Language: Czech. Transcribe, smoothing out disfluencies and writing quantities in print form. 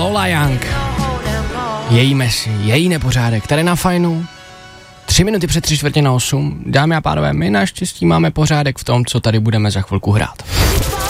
Lola Young. Její Messi, její nepořádek, tady na Fajnu. 3 minuty před 7:45. Dámy a pánové, my naštěstí máme pořádek v tom, co tady budeme za chvilku hrát.